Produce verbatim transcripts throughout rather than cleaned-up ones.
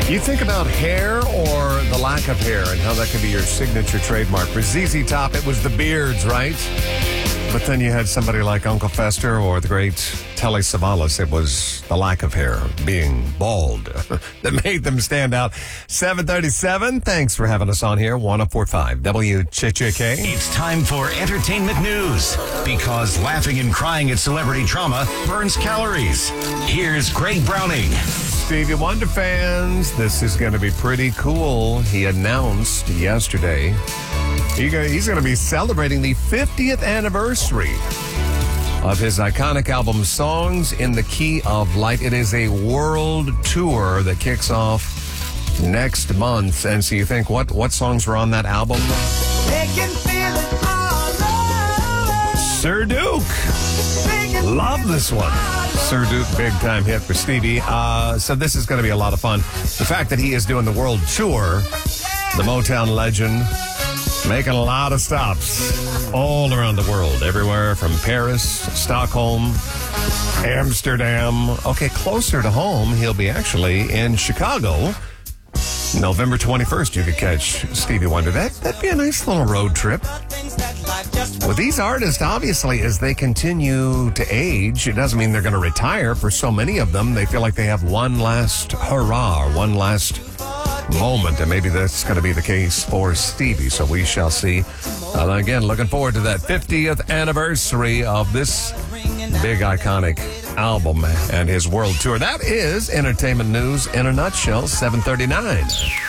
You think about hair or the lack of hair and how that can be your signature trademark. For Z Z Top, it was the beards, right? But then you had somebody like Uncle Fester or the great Telly Savalas. It was the lack of hair, being bald, that made them stand out. seven thirty-seven, thanks for having us on here. one oh four point five W J J K. It's time for entertainment news, because laughing and crying at celebrity drama burns calories. Here's Greg Browning. Stevie Wonder fans, this is going to be pretty cool. He announced yesterday he go- he's going to be celebrating the fiftieth anniversary of his iconic album, Songs in the Key of Light. It is a world tour that kicks off next month. And so you think, what, what songs were on that album? They can feel it all over. Sir Duke. Love this one. Sir Duke, big time hit for Stevie. Uh, so this is going to be a lot of fun. The fact that he is doing the world tour, the Motown legend, making a lot of stops all around the world, everywhere from Paris, Stockholm, Amsterdam. Okay, closer to home, he'll be actually in Chicago. November twenty-first, you could catch Stevie Wonder. That, that'd be a nice little road trip. Well, these artists, obviously, as they continue to age, it doesn't mean they're going to retire. For so many of them, they feel like they have one last hurrah, or one last moment, and maybe that's going to be the case for Stevie, so we shall see. Uh, again, looking forward to that fiftieth anniversary of this big iconic album and his world tour. That is entertainment news in a nutshell. seven thirty-nine.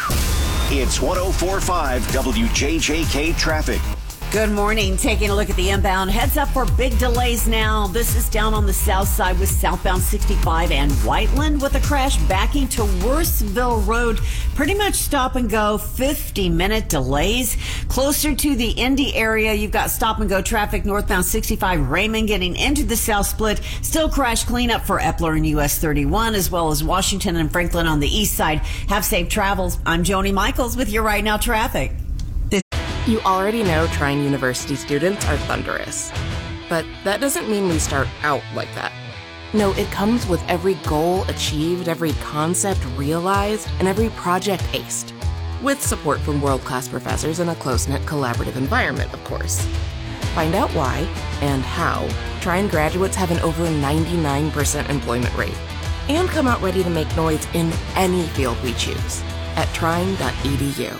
It's one oh four point five W J J K traffic. Good morning. Taking a look at the inbound. Heads up for big delays now. This is down on the south side with southbound sixty-five and Whiteland, with a crash backing to Worsville Road. Pretty much stop and go, fifty minute delays. Closer to the Indy area, you've got stop and go traffic northbound sixty-five Raymond getting into the south split. Still crash cleanup for Epler and U S thirty-one, as well as Washington and Franklin on the east side. Have safe travels. I'm Joni Michaels with your Right Now traffic. You already know Trine University students are thunderous. But that doesn't mean we start out like that. No, it comes with every goal achieved, every concept realized, and every project aced. With support from world-class professors and a close-knit collaborative environment, of course. Find out why and how Trine graduates have an over ninety-nine percent employment rate. And come out ready to make noise in any field we choose at trine dot e d u.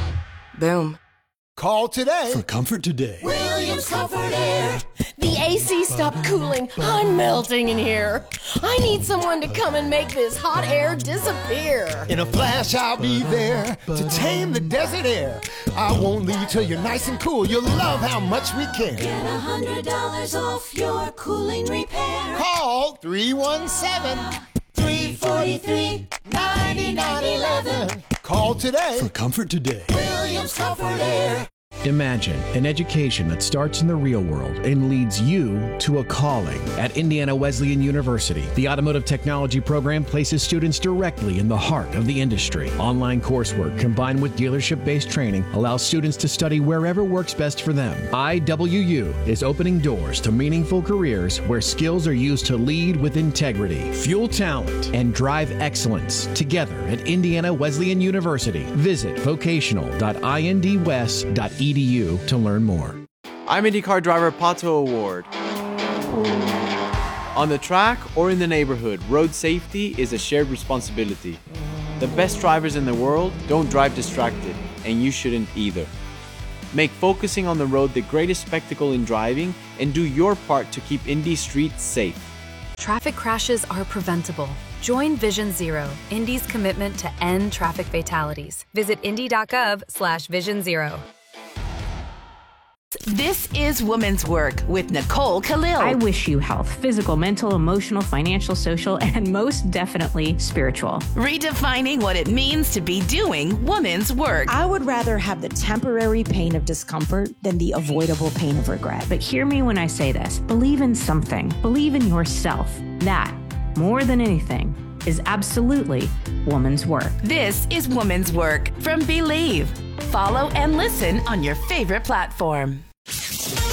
Boom. Call today for Comfort Today. Williams Comfort Air. The A C stopped cooling. I'm melting in here. I need someone to come and make this hot air disappear. In a flash, I'll be there to tame the desert air. I won't leave till you're nice and cool. You'll love how much we care. Get a hundred dollars off your cooling repair. Call three one seven, three four three, nine nine one one. Call today for Comfort Today. Williams Comfort Air. Imagine an education that starts in the real world and leads you to a calling. At Indiana Wesleyan University, the Automotive Technology program places students directly in the heart of the industry. Online coursework combined with dealership-based training allows students to study wherever works best for them. I W U is opening doors to meaningful careers where skills are used to lead with integrity, fuel talent, and drive excellence together at Indiana Wesleyan University. Visit vocational dot i n d west dot e d u to learn more. I'm IndyCar driver Pato Award. On the track or in the neighborhood, road safety is a shared responsibility. The best drivers in the world don't drive distracted, and you shouldn't either. Make focusing on the road the greatest spectacle in driving, and do your part to keep Indy streets safe. Traffic crashes are preventable. Join Vision Zero, Indy's commitment to end traffic fatalities. Visit indy dot gov slash vision zero. This is Women's Work with Nicole Khalil. I wish you health, physical, mental, emotional, financial, social, and most definitely spiritual. Redefining what it means to be doing women's work. I would rather have the temporary pain of discomfort than the avoidable pain of regret. But hear me when I say this. Believe in something. Believe in yourself. That, more than anything, is absolutely woman's work. This is Woman's Work from Believe. Follow and listen on your favorite platform.